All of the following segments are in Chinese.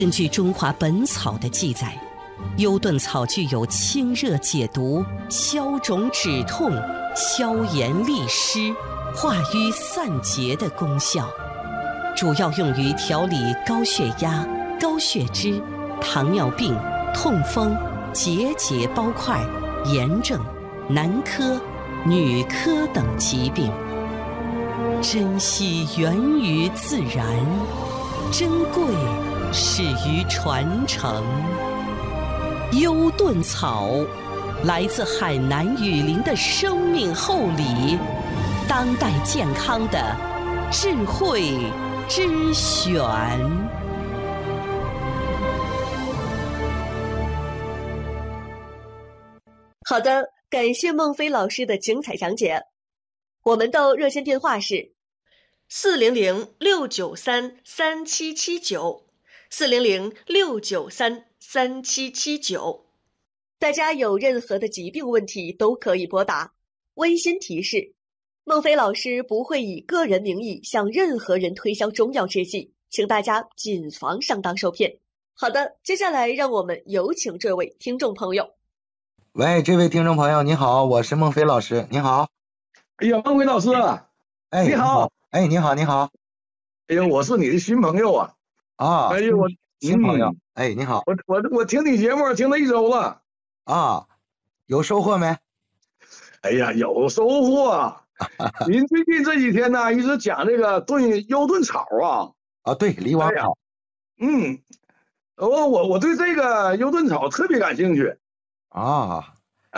根据《中华本草》的记载，优顿草具有清热解毒、消肿止痛、消炎利湿、化瘀散结的功效，主要用于调理高血压、高血脂、糖尿病、痛风、结节包块、炎症、男科、女科等疾病。珍惜源于自然，珍贵始于传承。优顿草来自海南雨林的生命厚礼，当代健康的智慧之选。 好的，感谢孟非老师的精彩讲解。我们的热线电话是400-693-3779，400-693-3779。大家有任何的疾病问题都可以拨打。温馨提示：孟非老师不会以个人名义向任何人推销中药制剂，请大家谨防上当受骗。好的，接下来让我们有请这位听众朋友。 喂，这位听众朋友你好，我是孟非老师，你好。 哎呀，孟非老师， 哎， 你好。 哎，你好，你好。 哎呀，我是你的新朋友啊。 啊， 哎呀，我新朋友。哎，你好。 我听你节目听了1周了。 啊，有收获没？ 哎呀，有收获。您最近这几天呢，一直讲这个优顿草啊。 啊，对，梨王草。 我对这个优顿草特别感兴趣。 啊。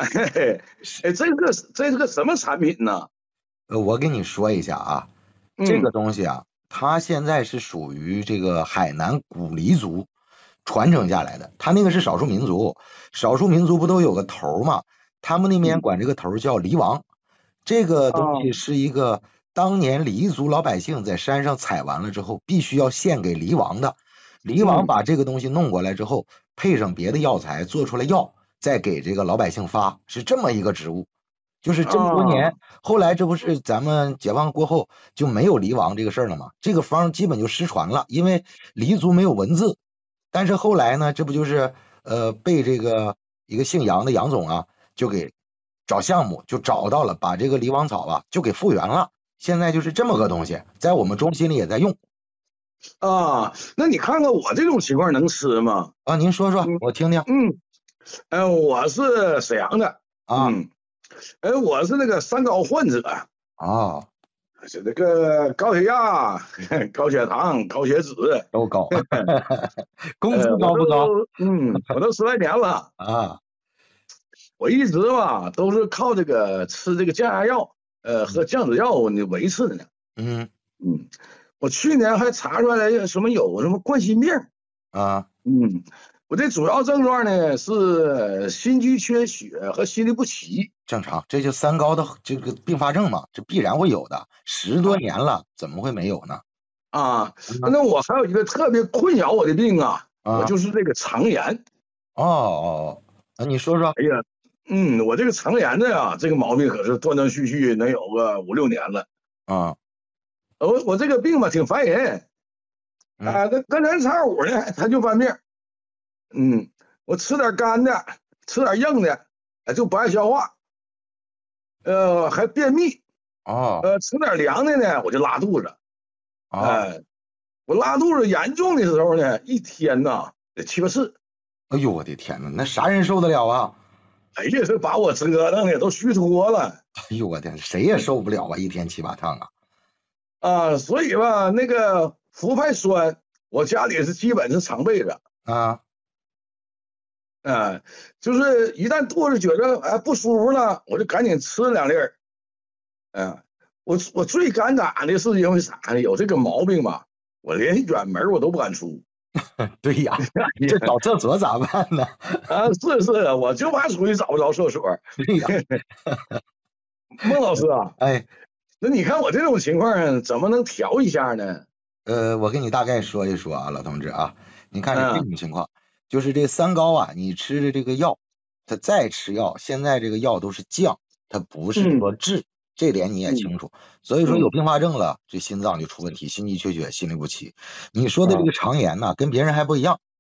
这是个什么产品呢？ 我跟你说一下啊，这个东西啊，它现在是属于这个海南古黎族传承下来的。它那个是少数民族，少数民族不都有个头吗？他们那边管这个头叫黎王。这个东西是一个当年黎族老百姓在山上采完了之后，必须要献给黎王的。黎王把这个东西弄过来之后，配上别的药材做出来药，再给这个老百姓发，是这么一个植物。就是这么多年，后来这不是咱们解放过后就没有黎王这个事儿了吗？这个方基本就失传了，因为黎族没有文字。但是后来呢，这不就是被这个一个姓杨的杨总啊，就给找项目就找到了，把这个黎王草啊就给复原了。现在就是这么个东西，在我们中心里也在用。 啊，那你看看我这种情况能吃吗？ 啊，您说说，我听听。 我是沈阳的啊。 我是那个三高患者啊， 是那个高血压、高血糖、高血脂都高。工资高不高？ 我都10来年了啊。 我一直吧都是靠这个吃这个降压药，和降脂药你维持的呢。我去年还查出来有什么冠心病啊。 我这主要症状呢是心肌缺血和心律不齐。 正常，这就三高的这个并发症嘛，这必然会有的。10多年了，怎么会没有呢？ 那我还有一个特别困扰我的病我就是这个肠炎。 那你说说。 哎呀，我这个肠炎的这个毛病可是断断续续能有个5、6年了。我这个病吧挺烦人。那跟人差5呢，他就犯病。我吃点干的，吃点硬的，就不爱消化，还便秘。吃点凉的呢，我就拉肚子。我拉肚子严重的时候呢，一天得7、8次。 哎呦我的天哪，那啥人受得了啊？ 哎呀，这把我折腾的都虚脱了。 哎呦我天，谁也受不了啊，一天7、8趟啊。 所以吧，那个氟派酸，我家里是基本是常备着。就是一旦肚子觉得不舒服了，我就赶紧吃2粒儿。我最尴尬的是因为啥呢？有这个毛病吧，我连远门我都不敢出。 对呀，这找厕所咋办呢？ 是，我就怕出去找不着厕所。 对呀。 孟老师啊，那你看我这种情况怎么能调一下呢？ 我跟你大概说一说啊，老同志啊，你看是这种情况。就是这三高啊，你吃的这个药，它再吃药，现在这个药都是降，它不是说治，这点你也清楚。所以说有并发症了，这心脏就出问题，心肌缺血、心律不齐。你说的这个肠炎呢，跟别人还不一样，